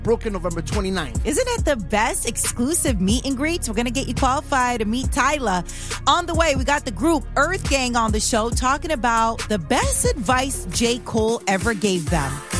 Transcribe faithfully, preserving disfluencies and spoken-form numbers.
Brooklyn, November twenty-ninth. Isn't it the best exclusive meet and greets? We're going to get you qualified to meet Tyler. On the way, we got the group Earth Gang on the show talking about the best advice J. Cole ever gave them.